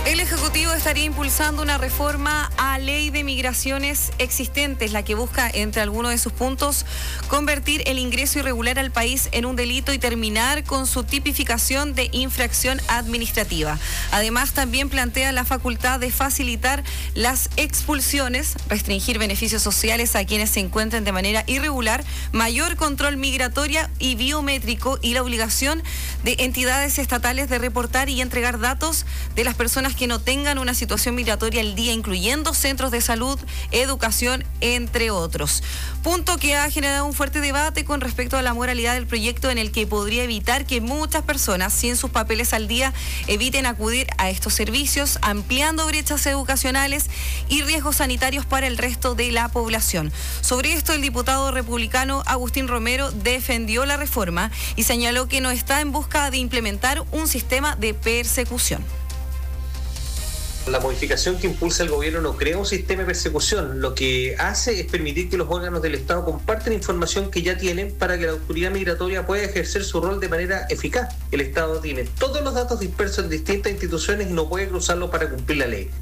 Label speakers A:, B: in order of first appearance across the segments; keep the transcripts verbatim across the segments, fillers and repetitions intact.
A: El Ejecutivo estaría impulsando una reforma a ley de migraciones existentes, la que busca, entre algunos de sus puntos, convertir el ingreso irregular al país en un delito y terminar con su tipificación de infracción administrativa. Además, también plantea la facultad de facilitar las expulsiones, restringir beneficios sociales a quienes se encuentren de manera irregular, mayor control migratorio y biométrico y la obligación de entidades estatales de reportar y entregar datos de las personas que no tengan una situación migratoria al día, incluyendo centros de salud, educación, entre otros. Punto que ha generado un fuerte debate con respecto a la moralidad del proyecto, en el que podría evitar que muchas personas sin sus papeles al día eviten acudir a estos servicios, ampliando brechas educacionales y riesgos sanitarios para el resto de la población. Sobre esto, el diputado republicano Agustín Romero defendió la reforma y señaló que no está en busca de implementar un sistema de persecución.
B: La modificación que impulsa el gobierno no crea un sistema de persecución, lo que hace es permitir que los órganos del Estado compartan información que ya tienen para que la autoridad migratoria pueda ejercer su rol de manera eficaz. El Estado tiene todos los datos dispersos en distintas instituciones y no puede cruzarlos para cumplir la ley.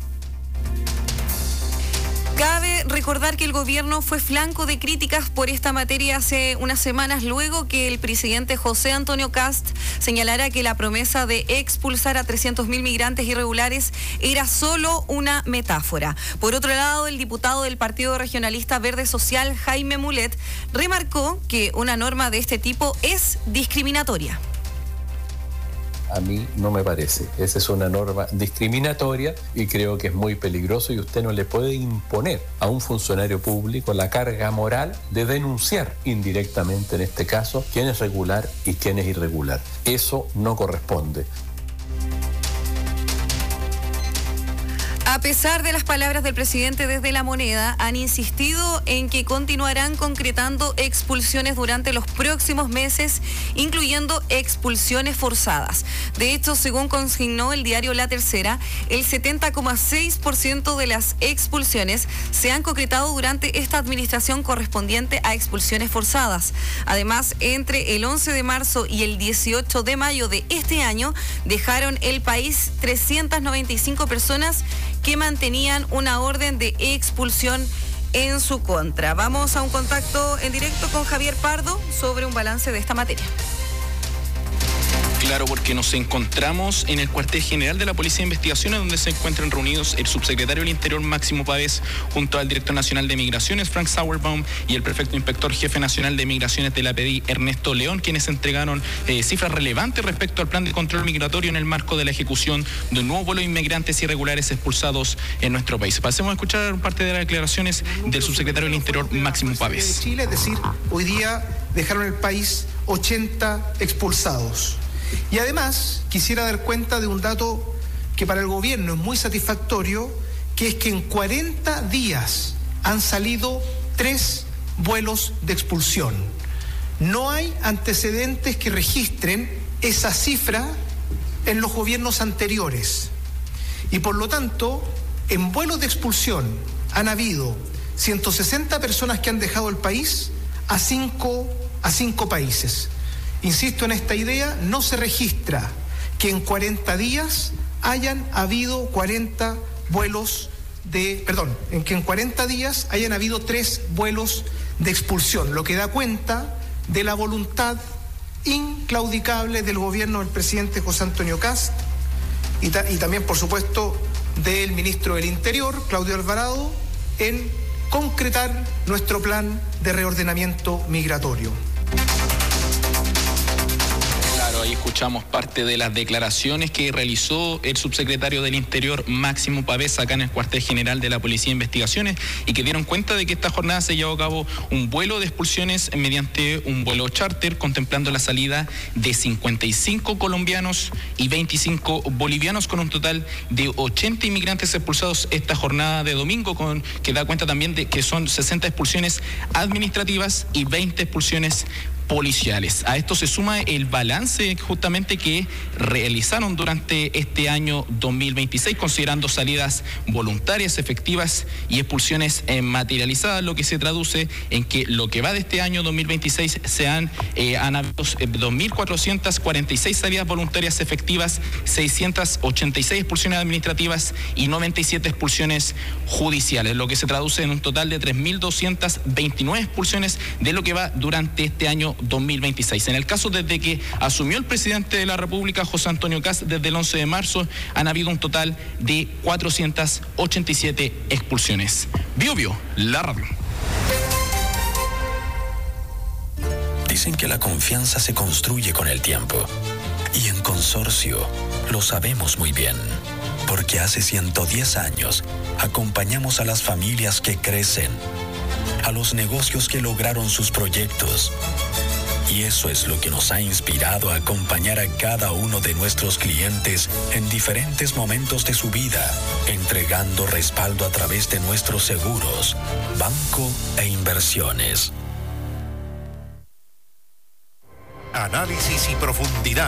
A: Cabe recordar que el gobierno fue flanco de críticas por esta materia hace unas semanas, luego que el presidente José Antonio Kast señalara que la promesa de expulsar a trescientos mil migrantes irregulares era solo una metáfora. Por otro lado, el diputado del Partido Regionalista Verde Social, Jaime Mulet, remarcó que una norma de este tipo es discriminatoria.
C: A mí no me parece. Esa es una norma discriminatoria y creo que es muy peligroso, y usted no le puede imponer a un funcionario público la carga moral de denunciar indirectamente, en este caso, quién es regular y quién es irregular. Eso no corresponde.
A: A pesar de las palabras del presidente desde La Moneda, han insistido en que continuarán concretando expulsiones durante los próximos meses, incluyendo expulsiones forzadas. De hecho, según consignó el diario La Tercera, el setenta coma seis por ciento de las expulsiones se han concretado durante esta administración correspondiente a expulsiones forzadas. Además, entre el once de marzo y el dieciocho de mayo de este año, dejaron el país trescientas noventa y cinco personas que mantenían una orden de expulsión en su contra. Vamos a un contacto en directo con Javier Pardo sobre un balance de esta materia.
D: Claro, porque nos encontramos en el cuartel general de la Policía de Investigaciones, donde se encuentran reunidos el subsecretario del Interior, Máximo Pavés, junto al director nacional de Migraciones, Frank Sauerbaum, y el prefecto inspector jefe nacional de Migraciones de la P D I, Ernesto León, quienes entregaron eh, cifras relevantes respecto al plan de control migratorio en el marco de la ejecución de un nuevo vuelo de inmigrantes irregulares expulsados en nuestro país. Pasemos a escuchar parte de las declaraciones del subsecretario del Interior, Máximo Pavés.
E: Chile, es decir, hoy día dejaron el país ochenta expulsados. Y además quisiera dar cuenta de un dato que para el gobierno es muy satisfactorio, que es que en cuarenta días han salido tres vuelos de expulsión. No hay antecedentes que registren esa cifra en los gobiernos anteriores. Y por lo tanto, en vuelos de expulsión han habido ciento sesenta personas que han dejado el país a cinco, a cinco países. Insisto en esta idea, no se registra que en cuarenta días hayan habido cuarenta vuelos de, perdón, en que en cuarenta días hayan habido tres vuelos de expulsión, lo que da cuenta de la voluntad inclaudicable del gobierno del presidente José Antonio Kast y, ta, y también, por supuesto, del ministro del Interior, Claudio Alvarado, en concretar nuestro plan de reordenamiento migratorio.
D: Ahí escuchamos parte de las declaraciones que realizó el subsecretario del Interior, Máximo Pavés, acá en el cuartel general de la Policía de Investigaciones, y que dieron cuenta de que esta jornada se llevó a cabo un vuelo de expulsiones mediante un vuelo charter, contemplando la salida de cincuenta y cinco colombianos y veinticinco bolivianos, con un total de ochenta inmigrantes expulsados esta jornada de domingo, con que da cuenta también de que son sesenta expulsiones administrativas y veinte expulsiones policiales. A esto se suma el balance justamente que realizaron durante este año dos mil veintiséis, considerando salidas voluntarias, efectivas y expulsiones eh, materializadas, lo que se traduce en que lo que va de este año dos mil veintiséis se han, eh, han habido dos mil cuatrocientas cuarenta y seis salidas voluntarias efectivas, seiscientas ochenta y seis expulsiones administrativas y noventa y siete expulsiones judiciales, lo que se traduce en un total de tres mil doscientas veintinueve expulsiones de lo que va durante este año dos mil veintiséis. En el caso desde que asumió el presidente de la República, José Antonio Kast, desde el once de marzo, han habido un total de cuatrocientas ochenta y siete expulsiones. Bio Bio, la radio.
F: Dicen que la confianza se construye con el tiempo. Y en Consorcio lo sabemos muy bien. Porque hace ciento diez años acompañamos a las familias que crecen, a los negocios que lograron sus proyectos. Y eso es lo que nos ha inspirado a acompañar a cada uno de nuestros clientes en diferentes momentos de su vida, entregando respaldo a través de nuestros seguros, banco e inversiones.
G: Análisis y profundidad